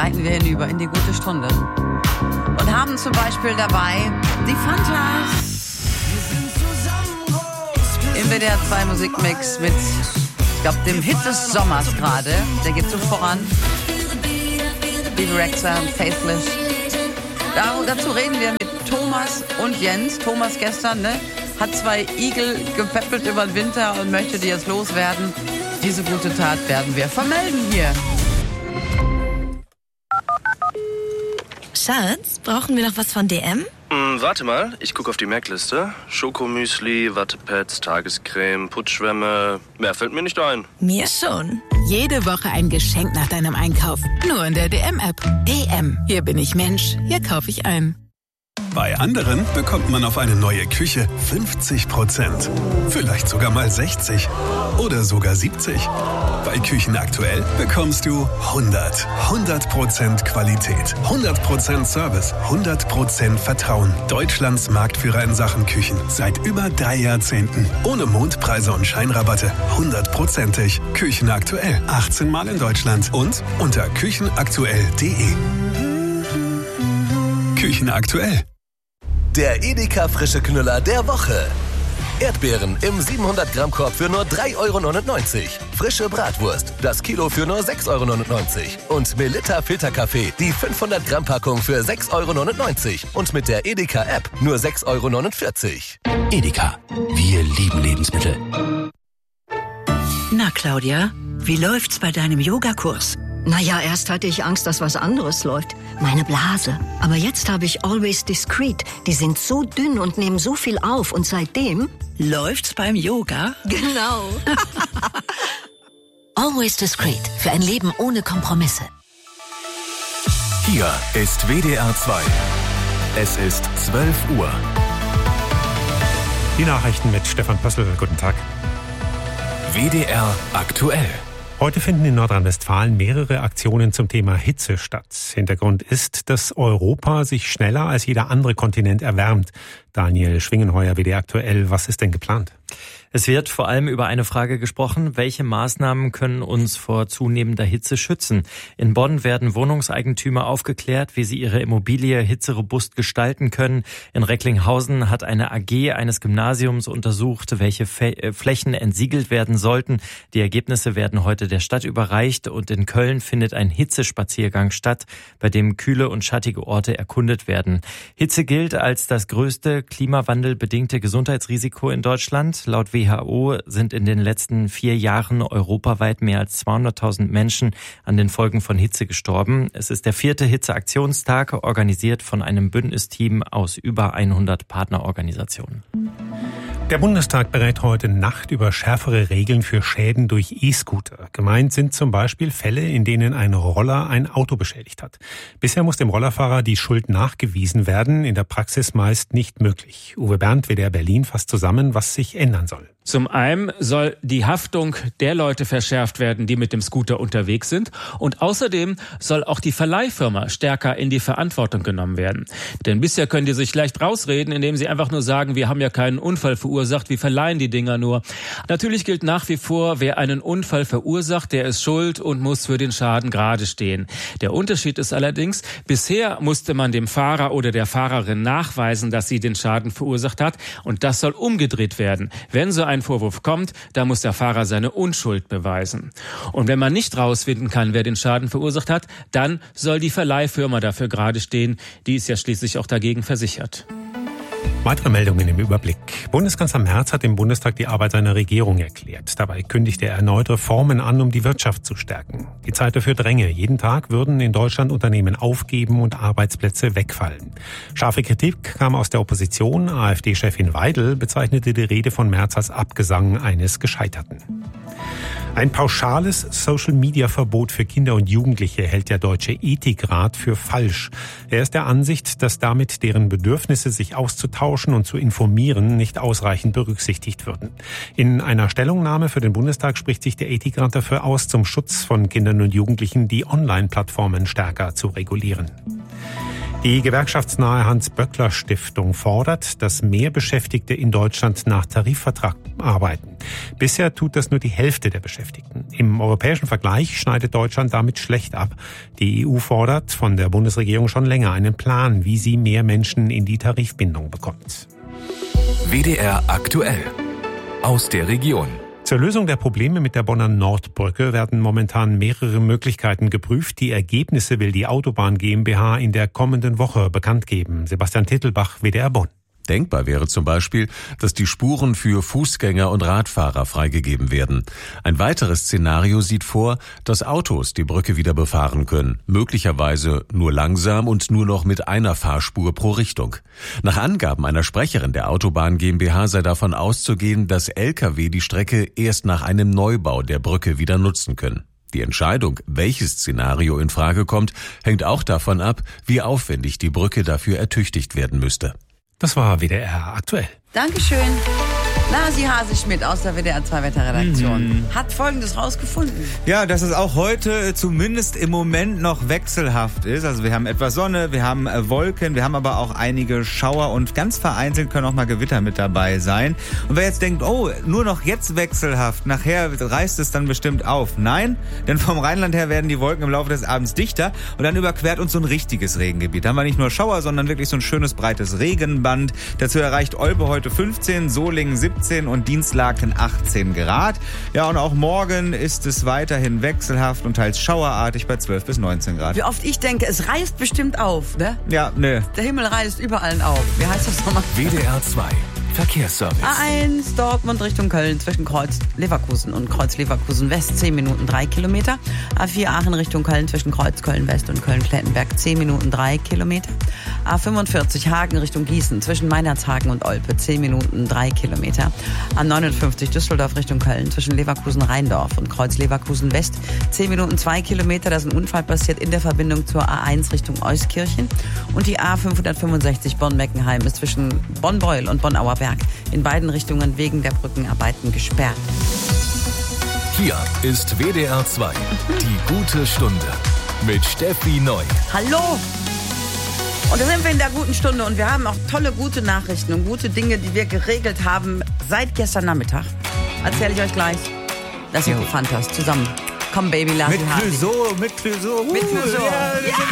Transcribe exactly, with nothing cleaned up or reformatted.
gleiten wir hinüber in die gute Stunde. Und haben zum Beispiel dabei die Fantas im W D R zwei Musikmix mit, ich glaube, dem Hit des Sommers gerade. Der geht so voran. Bibi Rexha und Faithless. Da, dazu reden wir mit Thomas und Jens. Thomas gestern, ne, hat zwei Igel gepäppelt über den Winter und möchte die jetzt loswerden. Diese gute Tat werden wir vermelden hier. Schatz, brauchen wir noch was von D M? Hm, warte mal, ich gucke auf die Merkliste. Schokomüsli, Wattepads, Tagescreme, Putzschwämme. Mehr fällt mir nicht ein. Mir schon. Jede Woche ein Geschenk nach deinem Einkauf. Nur in der D M-App. D M. Hier bin ich Mensch. Hier kaufe ich ein. Bei anderen bekommt man auf eine neue Küche fünfzig Prozent. Vielleicht sogar mal sechzig. Oder sogar siebzig. Bei Küchen aktuell bekommst du hundert. hundert Prozent Qualität. hundert Prozent Service. hundert Prozent Vertrauen. Deutschlands Marktführer in Sachen Küchen. Seit über drei Jahrzehnten. Ohne Mondpreise und Scheinrabatte. hundertprozentig. Küchen aktuell. achtzehn Mal in Deutschland. Und unter küchenaktuell punkt de. Küchen aktuell. Der Edeka frische Knüller der Woche. Erdbeeren im siebenhundert Gramm Korb für nur drei Euro neunundneunzig. Frische Bratwurst, das Kilo für nur sechs Euro neunundneunzig. Und Melitta Filterkaffee, die fünfhundert Gramm Packung für sechs Euro neunundneunzig. Und mit der Edeka App nur sechs Euro neunundvierzig. Edeka, wir lieben Lebensmittel. Na Claudia, wie läuft's bei deinem Yogakurs? Naja, erst hatte ich Angst, dass was anderes läuft. Meine Blase. Aber jetzt habe ich Always Discreet. Die sind so dünn und nehmen so viel auf. Und seitdem... Läuft's beim Yoga? Genau. Always Discreet. Für ein Leben ohne Kompromisse. Hier ist W D R zwei. Es ist zwölf Uhr. Die Nachrichten mit Stefan Pössl. Guten Tag. W D R aktuell. Heute finden in Nordrhein-Westfalen mehrere Aktionen zum Thema Hitze statt. Hintergrund ist, dass Europa sich schneller als jeder andere Kontinent erwärmt. Daniel Schwingenheuer, W D R aktuell. Was ist denn geplant? Es wird vor allem über eine Frage gesprochen: Welche Maßnahmen können uns vor zunehmender Hitze schützen? In Bonn werden Wohnungseigentümer aufgeklärt, wie sie ihre Immobilie hitzerobust gestalten können. In Recklinghausen hat eine A G eines Gymnasiums untersucht, welche Flächen entsiegelt werden sollten. Die Ergebnisse werden heute der Stadt überreicht. Und in Köln findet ein Hitzespaziergang statt, bei dem kühle und schattige Orte erkundet werden. Hitze gilt als das größte klimawandelbedingte Gesundheitsrisiko in Deutschland. Laut W H O sind in den letzten vier Jahren europaweit mehr als zweihunderttausend Menschen an den Folgen von Hitze gestorben. Es ist der vierte Hitzeaktionstag, organisiert von einem Bündnisteam aus über hundert Partnerorganisationen. Der Bundestag berät heute Nacht über schärfere Regeln für Schäden durch E-Scooter. Gemeint sind zum Beispiel Fälle, in denen ein Roller ein Auto beschädigt hat. Bisher muss dem Rollerfahrer die Schuld nachgewiesen werden, in der Praxis meist nicht möglich. Uwe Bernd, W D R Berlin, fasst zusammen, was sich ändern soll. Zum einen soll die Haftung der Leute verschärft werden, die mit dem Scooter unterwegs sind. Und außerdem soll auch die Verleihfirma stärker in die Verantwortung genommen werden. Denn bisher können die sich leicht rausreden, indem sie einfach nur sagen, wir haben ja keinen Unfall verursacht, wir verleihen die Dinger nur. Natürlich gilt nach wie vor, wer einen Unfall verursacht, der ist schuld und muss für den Schaden gerade stehen. Der Unterschied ist allerdings, bisher musste man dem Fahrer oder der Fahrerin nachweisen, dass sie den Schaden verursacht hat. Und das soll umgedreht werden. Wenn so ein Vorwurf kommt, da muss der Fahrer seine Unschuld beweisen. Und wenn man nicht rausfinden kann, wer den Schaden verursacht hat, dann soll die Verleihfirma dafür gerade stehen. Die ist ja schließlich auch dagegen versichert. Weitere Meldungen im Überblick. Bundeskanzler Merz hat im Bundestag die Arbeit seiner Regierung erklärt. Dabei kündigt er erneut Reformen an, um die Wirtschaft zu stärken. Die Zeit dafür dränge. Jeden Tag würden in Deutschland Unternehmen aufgeben und Arbeitsplätze wegfallen. Scharfe Kritik kam aus der Opposition. AfD-Chefin Weidel bezeichnete die Rede von Merz als Abgesang eines Gescheiterten. Ein pauschales Social-Media-Verbot für Kinder und Jugendliche hält der Deutsche Ethikrat für falsch. Er ist der Ansicht, dass damit deren Bedürfnisse, sich auszutauschen und zu informieren, nicht ausreichend berücksichtigt würden. In einer Stellungnahme für den Bundestag spricht sich der Ethikrat dafür aus, zum Schutz von Kindern und Jugendlichen die Online-Plattformen stärker zu regulieren. Die gewerkschaftsnahe Hans-Böckler-Stiftung fordert, dass mehr Beschäftigte in Deutschland nach Tarifvertrag arbeiten. Bisher tut das nur die Hälfte der Beschäftigten. Im europäischen Vergleich schneidet Deutschland damit schlecht ab. Die E U fordert von der Bundesregierung schon länger einen Plan, wie sie mehr Menschen in die Tarifbindung bekommt. W D R aktuell. Aus der Region. Zur Lösung der Probleme mit der Bonner Nordbrücke werden momentan mehrere Möglichkeiten geprüft. Die Ergebnisse will die Autobahn GmbH in der kommenden Woche bekannt geben. Sebastian Tittelbach, W D R Bonn. Denkbar wäre zum Beispiel, dass die Spuren für Fußgänger und Radfahrer freigegeben werden. Ein weiteres Szenario sieht vor, dass Autos die Brücke wieder befahren können, möglicherweise nur langsam und nur noch mit einer Fahrspur pro Richtung. Nach Angaben einer Sprecherin der Autobahn GmbH sei davon auszugehen, dass L K W die Strecke erst nach einem Neubau der Brücke wieder nutzen können. Die Entscheidung, welches Szenario in Frage kommt, hängt auch davon ab, wie aufwendig die Brücke dafür ertüchtigt werden müsste. Das war W D R aktuell. Dankeschön. Nasi Haseschmidt aus der W D R zwei Wetterredaktion mhm. hat Folgendes rausgefunden. Ja, dass es auch heute zumindest im Moment noch wechselhaft ist. Also wir haben etwas Sonne, wir haben Wolken, wir haben aber auch einige Schauer und ganz vereinzelt können auch mal Gewitter mit dabei sein. Und wer jetzt denkt, oh, nur noch jetzt wechselhaft, nachher reißt es dann bestimmt auf. Nein, denn vom Rheinland her werden die Wolken im Laufe des Abends dichter und dann überquert uns so ein richtiges Regengebiet. Da haben wir nicht nur Schauer, sondern wirklich so ein schönes breites Regenband. Dazu erreicht Olpe heute fünfzehn, Solingen siebzehn und Dienstlaken achtzehn Grad. Ja, und auch morgen ist es weiterhin wechselhaft und teils schauerartig bei zwölf bis neunzehn Grad. Wie oft ich denke, es reißt bestimmt auf, ne? Ja, ne. Der Himmel reißt überall auf. Wie heißt das nochmal? W D R zwei. Verkehrsservice. A eins Dortmund Richtung Köln zwischen Kreuz Leverkusen und Kreuz Leverkusen West zehn Minuten drei Kilometer. A vier Aachen Richtung Köln zwischen Kreuz Köln West und Köln Klettenberg zehn Minuten drei Kilometer. A fünfundvierzig Hagen Richtung Gießen zwischen Meinerzhagen und Olpe zehn Minuten drei Kilometer. A neunundfünfzig Düsseldorf Richtung Köln zwischen Leverkusen Rheindorf und Kreuz Leverkusen West zehn Minuten zwei Kilometer. Da ist ein Unfall passiert in der Verbindung zur A eins Richtung Euskirchen. Und die A fünfhundertfünfundsechzig Bonn-Meckenheim ist zwischen Bonn-Beul und Bonn-Auerberg in beiden Richtungen wegen der Brückenarbeiten gesperrt. Hier ist W D R zwei, die gute Stunde mit Steffi Neu. Hallo! Und da sind wir in der guten Stunde und wir haben auch tolle, gute Nachrichten und gute Dinge, die wir geregelt haben seit gestern Nachmittag. Erzähle ich euch gleich. Das sind die Fantas zusammen. Komm, Baby, lass Mit Clouseau, mit Clouseau. Mit Clouseau. Ja, ja.